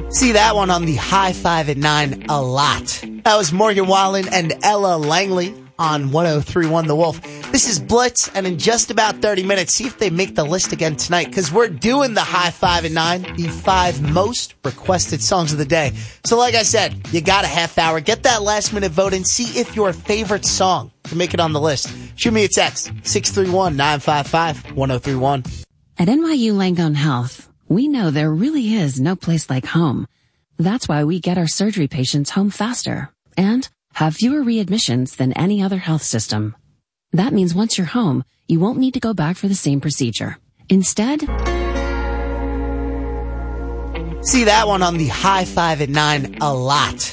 See that one on the High Five at 9 a lot. That was Morgan Wallen and Ella Langley on 103.1 The Wolf. This is Blitz, and in just about 30 minutes, see if they make the list again tonight, because we're doing the High Five at 9, the 5 most requested songs of the day. So like I said, you got a half hour. Get that last minute vote and see if your favorite song can make it on the list. Shoot me a text, 631-955-1031. At NYU Langone Health, we know there really is no place like home. That's why we get our surgery patients home faster and have fewer readmissions than any other health system. That means once you're home, you won't need to go back for the same procedure. Instead, see that one on the High Five at 9 a lot.